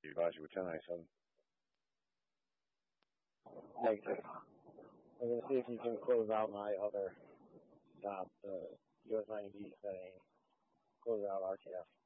advise you with 1097. Negative. I'm going to see if you can close out my other stop, the US 90 setting, close out RTF.